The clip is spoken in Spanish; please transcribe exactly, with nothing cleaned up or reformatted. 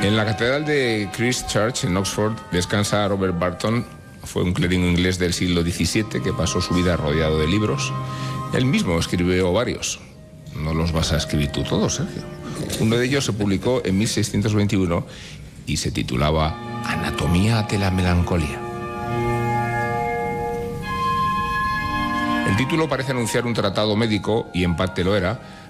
En la catedral de Christ Church, en Oxford, descansa Robert Barton. Fue un clérigo inglés del siglo diecisiete que pasó su vida rodeado de libros. Él mismo escribió varios. No los vas a escribir tú todos, Sergio. Uno de ellos se publicó en mil seiscientos veintiuno y se titulaba Anatomía de la melancolía. El título parece anunciar un tratado médico, y en parte lo era,